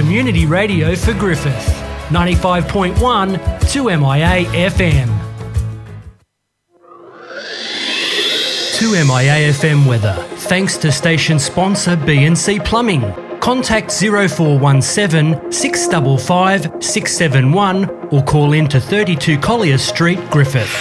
community radio for Griffith. 95.1 2MIA FM. 2MIA FM weather, thanks to station sponsor B&C Plumbing. Contact 0417 655 671 or call in to 32 Collier Street, Griffith.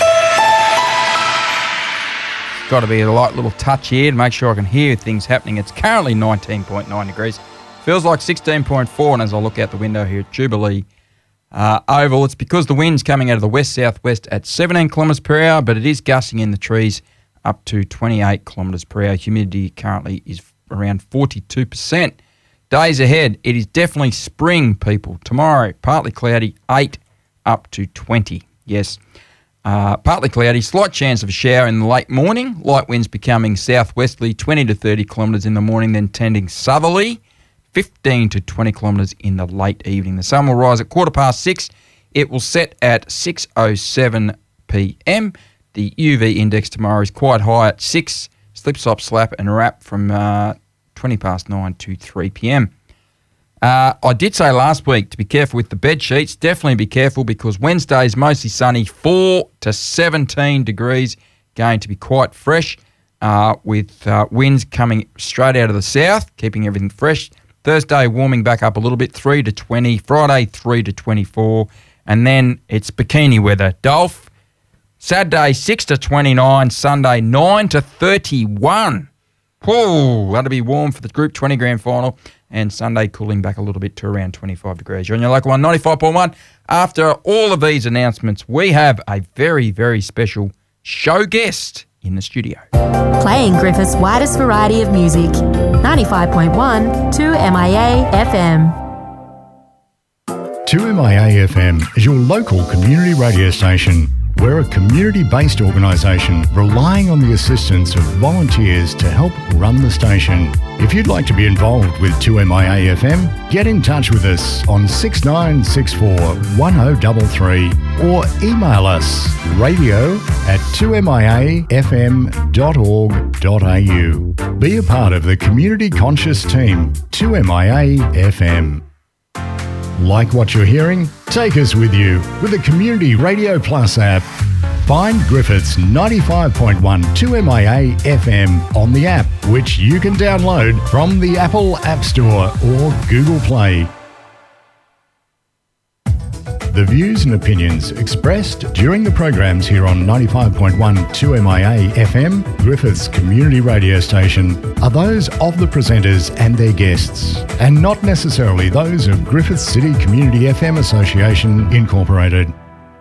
Got to be a light little touch here to make sure I can hear things happening. It's currently 19.9 degrees. Feels like 16.4, and as I look out the window here at Jubilee Oval, it's because the wind's coming out of the west-southwest at 17 kilometres per hour, but it is gusting in the trees up to 28 kilometres per hour. Humidity currently is around 42%. Days ahead, it is definitely spring, people. Tomorrow, partly cloudy, 8 up to 20. Yes, partly cloudy, slight chance of a shower in the late morning. Light winds becoming southwesterly, 20 to 30 kilometres in the morning, then tending southerly, 15 to 20 kilometres in the late evening. The sun will rise at 6:15. It will set at 6:07 p.m. The UV index tomorrow is quite high at 6. Slip, slop, slap and wrap from 9 to 3 p.m. I did say last week to be careful with the bed sheets. Definitely be careful because Wednesday is mostly sunny, 4 to 17 degrees, going to be quite fresh with winds coming straight out of the south, keeping everything fresh. Thursday warming back up a little bit, 3 to 20. Friday, 3 to 24. And then it's bikini weather. Dolph. Saturday, 6 to 29. Sunday, 9 to 31. Whoa, that'll be warm for the Group 20 Grand Final. And Sunday cooling back a little bit to around 25 degrees. You're on your local one, 95.1. After all of these announcements, we have a very, very special show guest in the studio. Playing Griffith's widest variety of music. 95.1 2MIA FM. 2MIA FM is your local community radio station. We're a community-based organisation relying on the assistance of volunteers to help run the station. If you'd like to be involved with 2MIA FM, get in touch with us on 6964 1033 or email us radio@2miafm.org.au. Be a part of the community conscious team, 2MIA FM. Like what you're hearing? Take us with you with the Community Radio Plus app. Find Griffith's 95.1 2MIA FM on the app, which you can download from the Apple App Store or Google Play. The views and opinions expressed during the programs here on 95.1 2MIA FM, Griffith's community radio station, are those of the presenters and their guests, and not necessarily those of Griffith City Community FM Association Incorporated.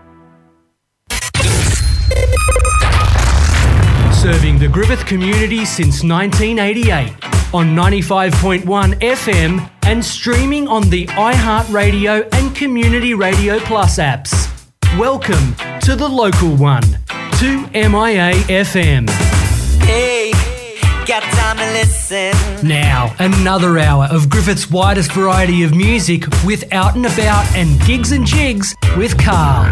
Serving the Griffith community since 1988 on 95.1 FM and streaming on the iHeartRadio and Community Radio Plus apps. Welcome to the local one, 2MIA FM. Hey, got time to listen. Now, another hour of Griffith's widest variety of music with Out and About and Gigs and Jigs with Carl.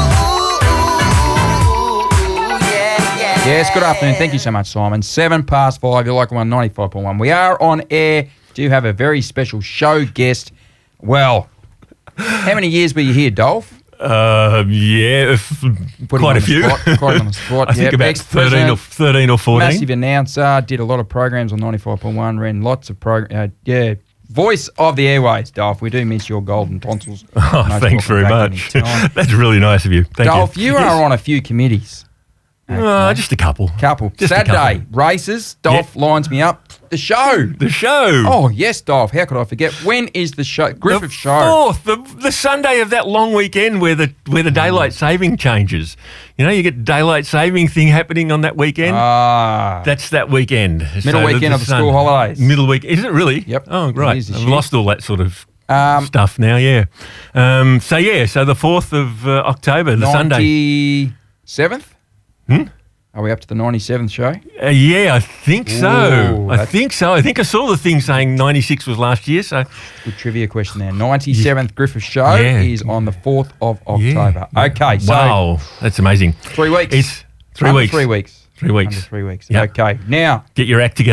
Yes, good afternoon. Thank you so much, Simon. 5:07, you're local one, 95.1. We are on air. Do have a very special show guest. Well, how many years were you here, Dolph? Yeah, quite a few. Quite on the spot. I think about 13 or 14. Massive announcer, did a lot of programs on 95.1, ran lots of programs. Voice of the airways, Dolph. We do miss your golden tonsils. Oh, thanks very much. That's really nice of you. Thank Dolph, you. you are on a few committees. Okay. Just a couple. Just Saturday, a couple. races. Dolph lines me up. The show. Oh, yes, Dolph. How could I forget? When is the show? Griffith show. The Sunday of that long weekend where the daylight saving changes. You know, you get daylight saving thing happening on that weekend. That's that weekend. Middle weekend of the school holidays. Middle week. Is it really? Yep. Oh, right. I've lost all that sort of stuff now, yeah. So the 4th of October, the Sunday. 97th? Are we up to the 97th show? Yeah, I think so. Ooh, I think I saw the thing saying 96 was last year. So good trivia question there. 97th Griffith show is on the 4th of October. Yeah. Okay, so wow, that's amazing. 3 weeks. It's 3 Under weeks. 3 weeks. 3 weeks. Under 3 weeks. Yep. Okay, now get your act together.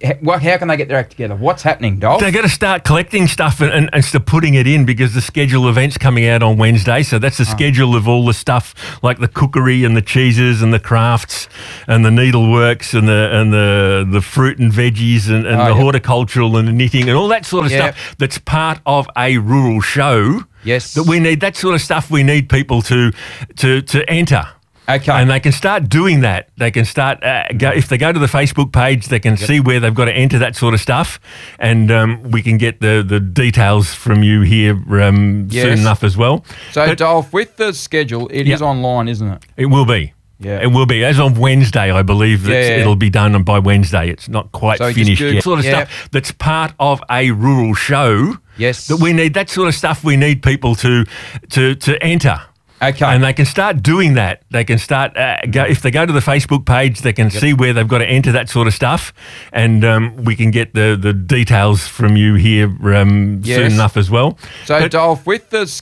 how can they get their act together? What's happening, Dolph? They've got to start collecting stuff and start putting it in, because the schedule event's coming out on Wednesday. So that's the schedule of all the stuff like the cookery and the cheeses and the crafts and the needleworks and the fruit and veggies and the horticultural and the knitting and all that sort of stuff that's part of a rural show. Yes. That we need, that sort of stuff we need people to enter. Okay. And they can start doing that. They can start, if they go to the Facebook page, they can see where they've got to enter that sort of stuff. And we can get the details from you here soon enough as well. So, Dolph, with the schedule, it is online, isn't it? It will be. Yeah. It will be. As of Wednesday, I believe it'll be done by Wednesday. It's not quite finished yet. Sort of stuff that's part of a rural show. Yes. That we need, that sort of stuff we need people to enter. Okay. And they can start doing that. They can start, if they go to the Facebook page, they can see where they've got to enter that sort of stuff. And we can get the details from you here soon enough as well. So, Dolph, with the